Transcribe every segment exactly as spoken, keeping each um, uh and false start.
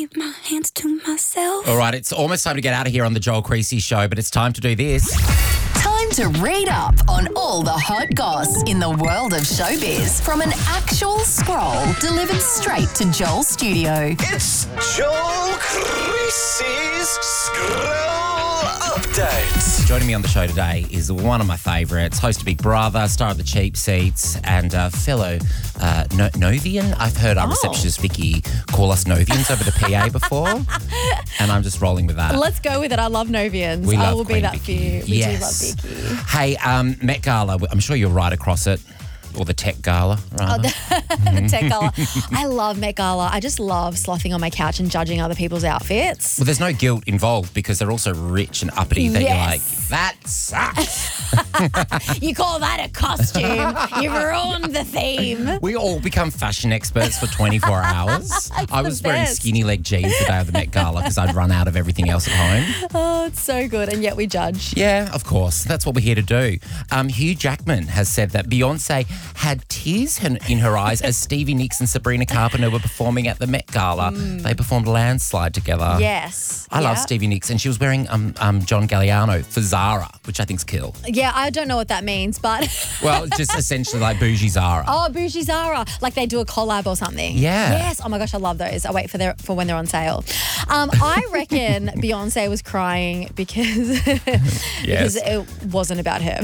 Keep my hands to myself. All right, it's almost time to get out of here on the Joel Creasy Show, but it's time to do this. Time to read up on all the hot goss in the world of showbiz from an actual scroll delivered straight to Joel's studio. It's Joel Creasy's Scroll Update. Joining me on the show today is one of my favourites, host of Big Brother, star of The Cheap Seats, and uh, fellow uh, no- Novian. I've heard our Oh. receptionist Vicky call us Novians over the P A before, and I'm just rolling with that. Let's go with it. I love Novians. We I love will Queen be that Vicky. for you. We Yes. do love Vicky. Hey, um, Met Gala, I'm sure you're right across it, or the Tech Gala, rather. The Tech Gala. I love Met Gala. I just love slothing on my couch and judging other people's outfits. Well, there's no guilt involved because they're also rich and uppity that you're like, Yes. that sucks. You call that a costume? You've ruined the theme. We all become fashion experts for twenty-four hours. I was the wearing best. skinny leg jeans the day of the Met Gala because I'd run out of everything else at home. Oh, it's so good. And yet we judge. Yeah, of course. That's what we're here to do. Um, Hugh Jackman has said that Beyonce had tears in in her eyes as Stevie Nicks and Sabrina Carpenter were performing at the Met Gala. They performed Landslide together. Yes. I love Yeah. Stevie Nicks, and she was wearing um, um, John Galliano for Zara, which I think's cool. Yeah, I don't know what that means, but... Well, just essentially like bougie Zara. Oh, Bougie Zara. Like they do a collab or something. Yeah. Yes. Oh my gosh, I love those. I wait for their for when they're on sale. Um, I reckon Beyonce was crying because because it wasn't about her.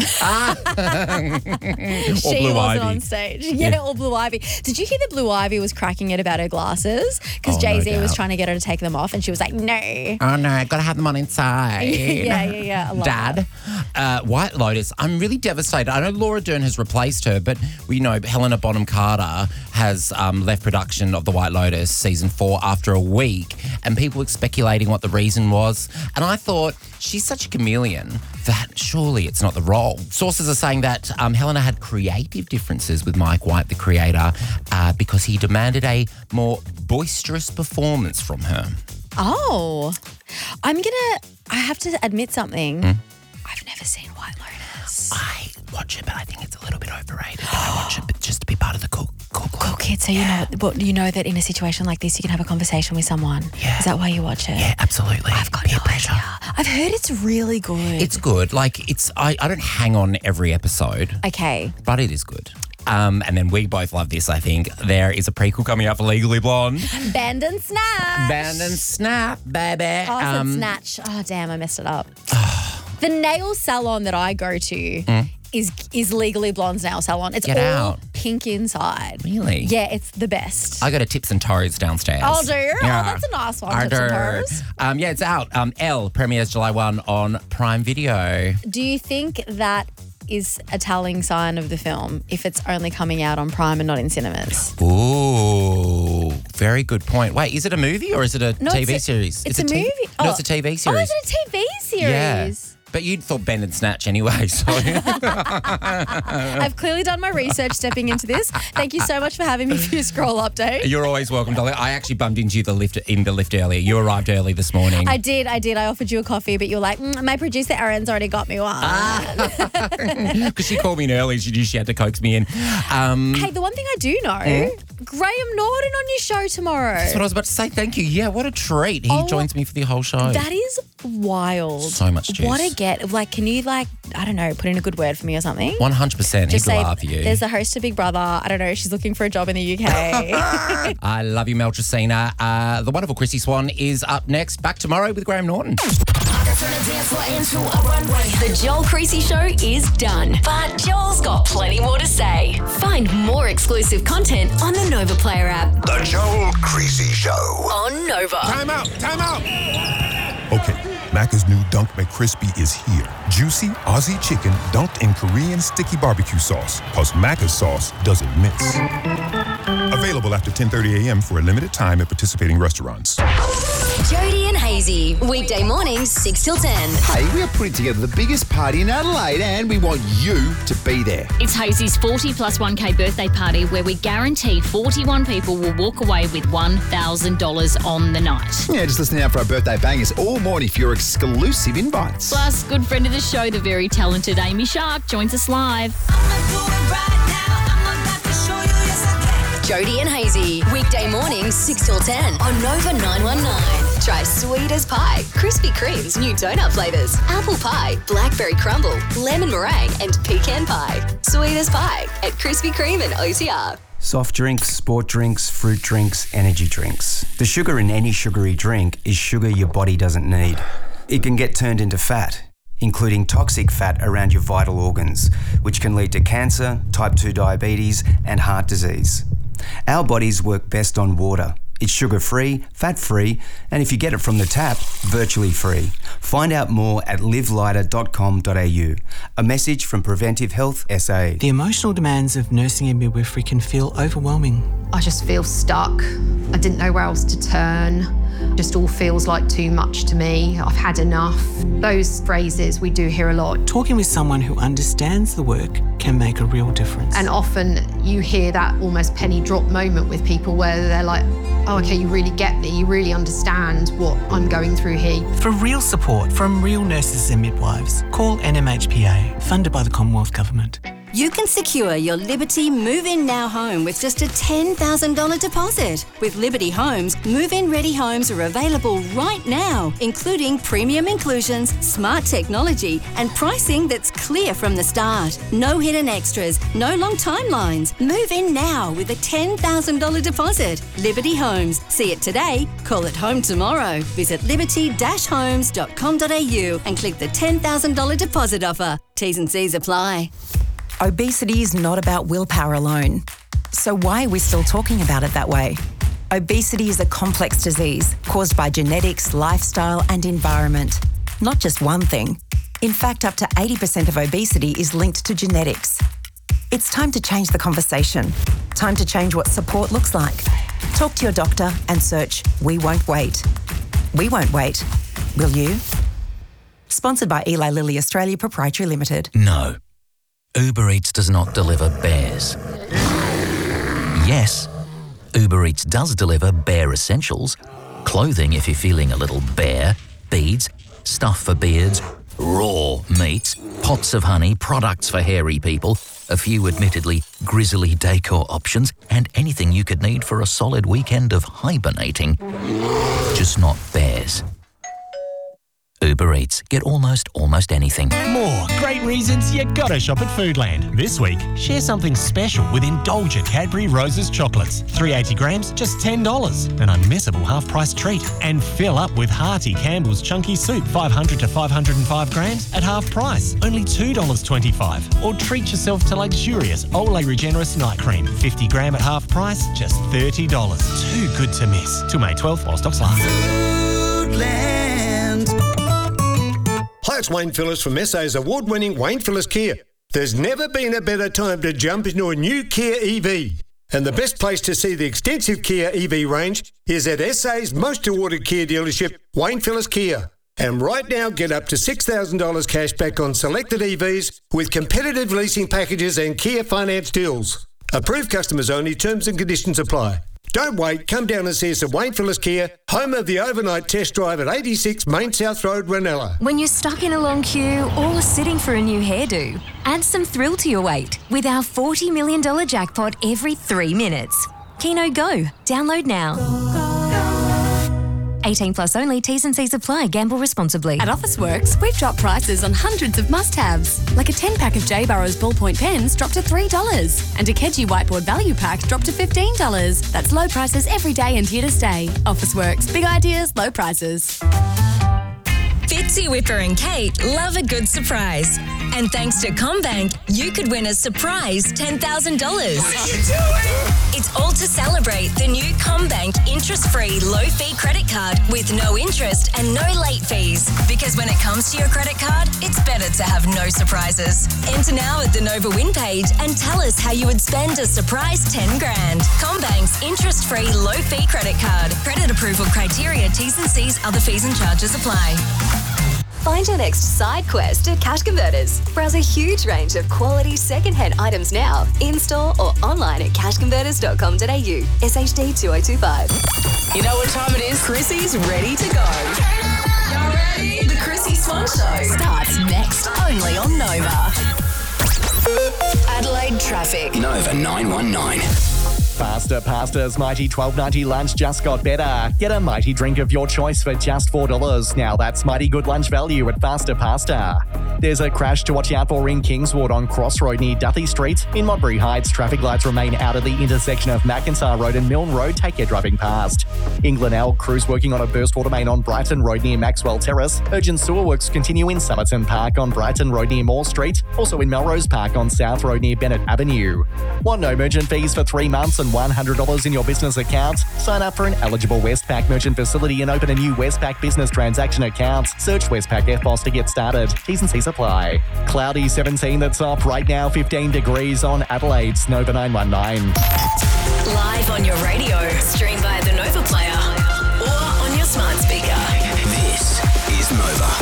Or she Blue wasn't Ivy. on stage. Yeah, or Blue Ivy. Did you hear that Blue Ivy was cracking it about her glasses? Because Oh, no Jay-Z was doubt. trying to get her to take them off and she was like, no. Oh no, I gotta have them on inside. Yeah, yeah, yeah. I love Dad. Uh, White Lotus, I'm really devastated. I know Laura Dern has replaced her, but we know Helena Bonham Carter has um, left production of The White Lotus season four after a week, and people were speculating what the reason was. And I thought, she's such a chameleon that surely it's not the role. Sources are saying that um, Helena had creative differences with Mike White, the creator, uh, because he demanded a more boisterous performance from her. Oh. I'm going to, I have to admit something. Hmm? I've never seen White Lotus. I watch it, but I think it's a little bit overrated. I watch it but just to be part of the cool, cool club. Cool kid, so you know, but you know that in a situation like this, you can have a conversation with someone. Yeah. Is that why you watch it? Yeah, absolutely. I've got Peer no pressure. idea. I've heard it's really good. It's good. Like, it's, I, I don't hang on every episode, okay. but it is good. Um, and then we both love this, I think. There is a prequel coming out for Legally Blonde. Band and Snatch. Band and Snap, baby. Oh, I said Um, Snatch. Oh, damn, I messed it up. The nail salon that I go to is is Legally Blonde's nail salon. It's Get all out. pink inside. Really? Yeah, it's the best. I go to Tips and Toes downstairs. Oh, do you? Yeah. Oh, that's a nice one, I Tips and do. Toes. Um, yeah, it's out. Um, Elle premieres July first on Prime Video. Do you think that is a telling sign of the film if it's only coming out on Prime and not in cinemas? Ooh, very good point. Wait, is it a movie or is it a No, T it's V a- series? It's, a a, T- movie. No, oh. it's a T V Oh, series. is it a T V series? Yeah. But you'd thought Bend and Snatch anyway, so. I've clearly done my research stepping into this. Thank you so much for having me for your scroll update. You're always welcome, darling. I actually bumped into you the lift in the lift earlier. You arrived early this morning. I did, I did. I offered you a coffee, but you're like, mm, my producer Erin's already got me one. Because she called me in early. She knew she had to coax me in. Um, Hey, the one thing I do know, Graham Norton on your show tomorrow. That's what I was about to say. Thank you. Yeah, what a treat. He Oh, joins me for the whole show. That is wild. So much juice. What a get. Like, can you, like, I don't know, put in a good word for me or something? one hundred percent. He'd Just say, love you. there's the host of Big Brother. I don't know, she's looking for a job in the U K. I love you, Mel Tracina. Uh, the wonderful Chrissy Swan is up next. Back tomorrow with Graham Norton. The Joel Creasy Show is done, but Joel's got plenty more to say. Find more exclusive content on the Nova Player app. The Joel Creasy Show. On Nova. Time out, time out. Okay, Macca's new Dunk McCrispy is here. Juicy Aussie chicken dunked in Korean sticky barbecue sauce, because Macca's sauce doesn't miss. Available after ten thirty a.m. for a limited time at participating restaurants. Jody and Hazy, weekday mornings six till ten. Hey, we are putting together the biggest party in Adelaide and we want you to be there. It's Hazy's forty plus one K birthday party where we guarantee forty-one people will walk away with one thousand dollars on the night. Yeah, just listen out for our birthday bangers all morning for your exclusive invites. Plus, good friend of the show, the very talented Amy Shark, joins us live. Jody and Hazy. Weekday mornings six till ten on Nova nine one nine. Try sweet as pie, Krispy Kreme's new donut flavours, apple pie, blackberry crumble, lemon meringue and pecan pie. Sweet as pie at Krispy Kreme and O T R. Soft drinks, sport drinks, fruit drinks, energy drinks. The sugar in any sugary drink is sugar your body doesn't need. It can get turned into fat, including toxic fat around your vital organs, which can lead to cancer, type two diabetes, and heart disease. Our bodies work best on water. It's sugar-free, fat-free, and if you get it from the tap, virtually free. Find out more at live lighter dot com dot a u. A message from Preventive Health S A. The emotional demands of nursing and midwifery can feel overwhelming. I just feel stuck. I didn't know where else to turn. Just all feels like too much to me. I've had enough. Those phrases we do hear a lot. Talking with someone who understands the work can make a real difference. And often you hear that almost penny drop moment with people where they're like, oh, okay, you really get me. You really understand what I'm going through here. For real support from real nurses and midwives, call N M H P A, funded by the Commonwealth Government. You can secure your Liberty Move-In Now home with just a ten thousand dollars deposit. With Liberty Homes, move-in ready homes are available right now, including premium inclusions, smart technology, and pricing that's clear from the start. No hidden extras, no long timelines. Move in now with a ten thousand dollars deposit. Liberty Homes. See it today, call it home tomorrow. Visit liberty dash homes dot com dot a u and click the ten thousand dollars deposit offer. T's and C's apply. Obesity is not about willpower alone. So why are we still talking about it that way? Obesity is a complex disease caused by genetics, lifestyle, and environment. Not just one thing. In fact, up to eighty percent of obesity is linked to genetics. It's time to change the conversation. Time to change what support looks like. Talk to your doctor and search We Won't Wait. We won't wait. Will you? Sponsored by Eli Lilly Australia Proprietary Limited. No. Uber Eats does not deliver bears. Yes, Uber Eats does deliver bare essentials. Clothing if you're feeling a little bare, beads, stuff for beards, raw meats, pots of honey, products for hairy people, a few admittedly grisly decor options, and anything you could need for a solid weekend of hibernating. Just not bears. Uber Eats. Get almost, almost anything. More great reasons you gotta shop at Foodland. This week, share something special with indulgent Cadbury Roses chocolates. three hundred eighty grams, just ten dollars. An unmissable half-price treat. And fill up with hearty Campbell's Chunky Soup, five hundred to five hundred five grams at half price, only two dollars twenty-five. Or treat yourself to luxurious Olay Regenerous Night Cream, fifty gram at half price, just thirty dollars. Too good to miss. Till May twelfth while stocks last. Foodland. Hi, it's Wayne Phillips from S A's award-winning Wayne Phillips Kia. There's never been a better time to jump into a new Kia E V. And the best place to see the extensive Kia E V range is at S A's most awarded Kia dealership, Wayne Phillips Kia. And right now, get up to six thousand dollars cash back on selected E Vs with competitive leasing packages and Kia finance deals. Approved customers only, terms and conditions apply. Don't wait, come down and see us at Wayne Phillips Kia, home of the overnight test drive at eighty-six Main South Road, Ranella. When you're stuck in a long queue or sitting for a new hairdo, add some thrill to your wait with our forty million dollars jackpot every three minutes. Keno Go. Download now. eighteen plus only, T's and C's apply. Gamble responsibly. At Officeworks, we've dropped prices on hundreds of must-haves. Like a ten-pack of J. Burrows ballpoint pens dropped to three dollars. And a Keji whiteboard value pack dropped to fifteen dollars. That's low prices every day and here to stay. Officeworks. Big ideas, low prices. Fitzy, Whipper and Kate love a good surprise. And thanks to CommBank, you could win a surprise ten thousand dollars. What are you doing? It's all to celebrate the new CommBank interest-free low-fee credit card with no interest and no late fees. Because when it comes to your credit card, it's better to have no surprises. Enter now at the Nova Win page and tell us how you would spend a surprise ten grand. CommBank's interest-free low-fee credit card. Credit approval criteria, T's and C's, other fees and charges apply. Find your next side quest at Cash Converters. Browse a huge range of quality second-hand items now, in-store or online at cash converters dot com dot a u. S H D two oh two five. You know what time it is? Chrissy's ready to go. Y'all ready? The Chrissy Swan Show starts next, only on Nova. Adelaide traffic. Nova nine one nine. Faster Pasta's Mighty twelve ninety lunch just got better. Get a Mighty drink of your choice for just four dollars. Now that's mighty good lunch value at Faster Pasta. There's a crash to watch out for in Kingswood on Crossroad near Duthie Street. In Modbury Heights, traffic lights remain out at the intersection of McIntyre Road and Milne Road. Take care driving past. In Glenelg, crews working on a burst water main on Brighton Road near Maxwell Terrace. Urgent sewer works continue in Somerton Park on Brighton Road near Moore Street. Also in Melrose Park on South Road near Bennett Avenue. Want no merchant fees for three months and one hundred dollars in your business account? Sign up for an eligible Westpac merchant facility and open a new Westpac business transaction account. Search Westpac F B O S to get started. T's and C's apply. Cloudy seventeen at top. Right now fifteen degrees on Adelaide's Nova nine one nine. Live on your radio, stream via the Nova Player or on your smart speaker. This is Nova.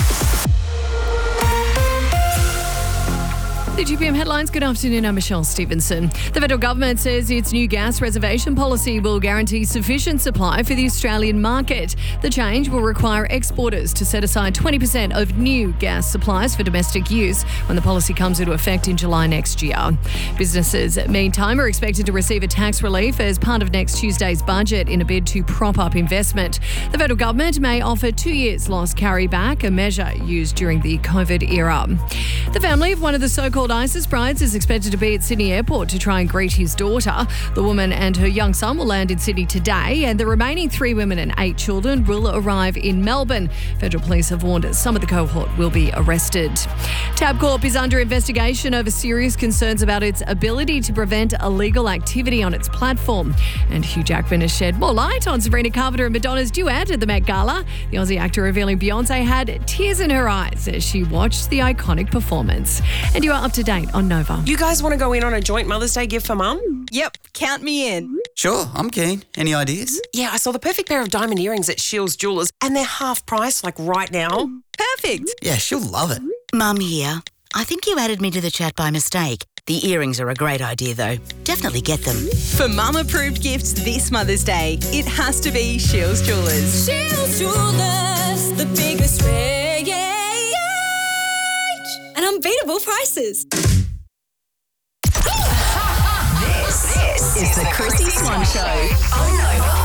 The G P M headlines. Good afternoon, I'm Michelle Stevenson. The federal government says its new gas reservation policy will guarantee sufficient supply for the Australian market. The change will require exporters to set aside twenty percent of new gas supplies for domestic use when the policy comes into effect in July next year. Businesses, meantime, are expected to receive a tax relief as part of next Tuesday's budget in a bid to prop up investment. The federal government may offer two years loss carryback, a measure used during the COVID era. The family of one of the so-called ISIS brides is expected to be at Sydney Airport to try and greet his daughter. The woman and her young son will land in Sydney today, and the remaining three women and eight children will arrive in Melbourne. Federal police have warned us some of the cohort will be arrested. Tabcorp is under investigation over serious concerns about its ability to prevent illegal activity on its platform. And Hugh Jackman has shed more light on Sabrina Carpenter and Madonna's duet at the Met Gala. The Aussie actor revealing Beyonce had tears in her eyes as she watched the iconic performance. And you are up to date on Nova. You guys want to go in on a joint Mother's Day gift for Mum? Yep, count me in. Sure, I'm keen. Any ideas? Yeah, I saw the perfect pair of diamond earrings at Shields Jewellers and they're half price, like right now. Perfect. Yeah, she'll love it. Mum here. I think you added me to the chat by mistake. The earrings are a great idea though. Definitely get them. For Mum-approved gifts this Mother's Day, it has to be Shields Jewellers. Shields Jewellers, the biggest range and unbeatable prices. This, this is the Chrissy Swan Show on Nova.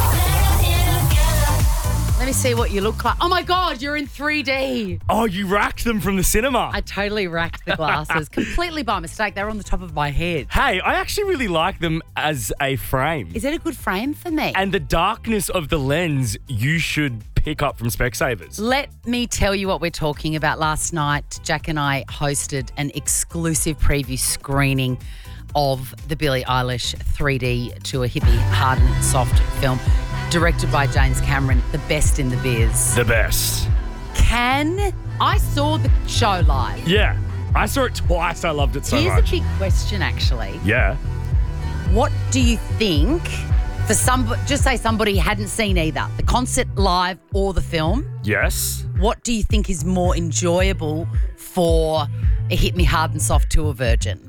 Let me see what you look like. Oh my God, you're in three D. Oh, you racked them from the cinema. I totally racked the glasses completely by mistake. They were on the top of my head. Hey, I actually really like them as a frame. Is it a good frame for me? And the darkness of the lens, you should pick up from Specsavers. Let me tell you what we're talking about. Last night, Jack and I hosted an exclusive preview screening of the Billie Eilish three D to a hippie, hard and soft film, directed by James Cameron, the best in the biz. The best. Can I saw the show live? Yeah, I saw it twice. I loved it so Here's much. Here's a big question, actually. Yeah. What do you think for some? Just say somebody hadn't seen either the concert live or the film. Yes. What do you think is more enjoyable for a Hit Me Hard and Soft tour virgin?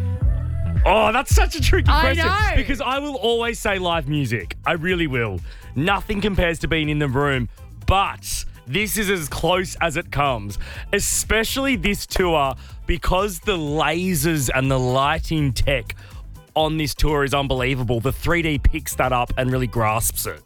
Oh, that's such a tricky I question. know. Because I will always say live music. I really will. Nothing compares to being in the room. But this is as close as it comes. Especially this tour, because the lasers and the lighting tech on this tour is unbelievable. The three D picks that up and really grasps it.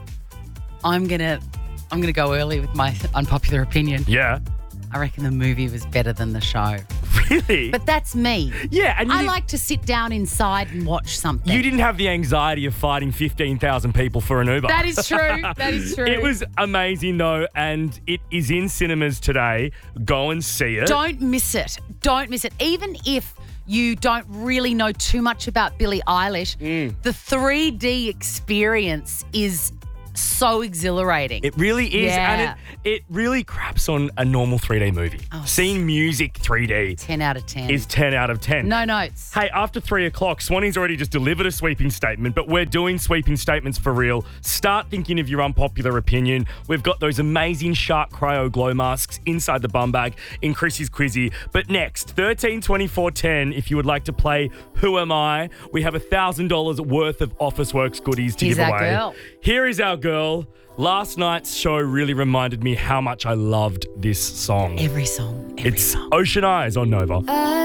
I'm gonna I'm gonna go early with my unpopular opinion. Yeah. I reckon the movie was better than the show. Really? But that's me. Yeah, and I you- like to sit down inside and watch something. You didn't have the anxiety of fighting fifteen thousand people for an Uber. That is true. That is true. It was amazing, though, and it is in cinemas today. Go and see it. Don't miss it. Don't miss it. Even if you don't really know too much about Billie Eilish, Mm. the three D experience is so exhilarating. It really is, Yeah. and it, it really craps on a normal three D movie. Oh, Seeing music three D ten out of ten. is ten out of ten. No notes. Hey, after three o'clock, Swanee's already just delivered a sweeping statement, but we're doing sweeping statements for real. Start thinking of your unpopular opinion. We've got those amazing Shark Cryo glow masks inside the bum bag in Chrissy's Quizzy. But next, thirteen twenty-four ten, if you would like to play Who Am I? We have one thousand dollars worth of Officeworks goodies to Here's give our away. girl. Here is our girl. Last night's show really reminded me how much I loved this song. Every song. Every it's song. Ocean Eyes on Nova. I